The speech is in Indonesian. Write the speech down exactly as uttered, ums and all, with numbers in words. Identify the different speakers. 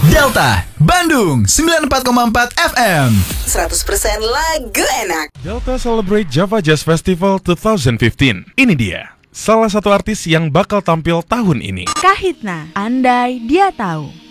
Speaker 1: Delta, Bandung, sembilan puluh empat koma empat F M.
Speaker 2: seratus persen lagu enak.
Speaker 3: Delta Celebrate Java Jazz Festival dua ribu lima belas. Ini dia, salah satu artis yang bakal tampil tahun ini.
Speaker 4: Kahitna, andai dia tahu.